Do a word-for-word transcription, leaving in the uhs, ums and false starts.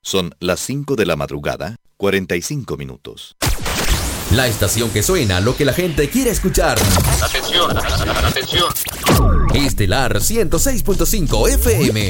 Son las cinco de la madrugada, cuarenta y cinco minutos. La estación que suena lo que la gente quiere escuchar. Atención, atención. Estelar ciento seis punto cinco F M.